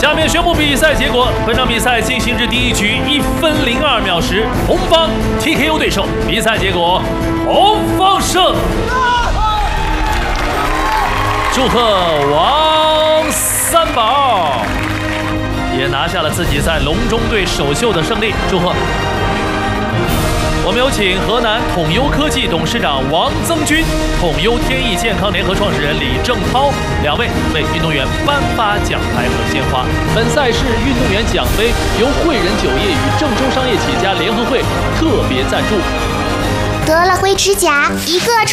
下面宣布比赛结果。本场比赛进行至第一局1分02秒时，红方 TKO 对手。比赛结果，红方胜。祝贺王三宝，也拿下了自己在隆中队首秀的胜利。祝贺！我们有请河南统优科技董事长王增军、统优天益健康联合创始人李正涛两位为运动员颁发奖牌和鲜花。本赛事运动员奖杯由汇仁酒业与郑州商业起家联合会特别赞助。 得了灰指甲，一个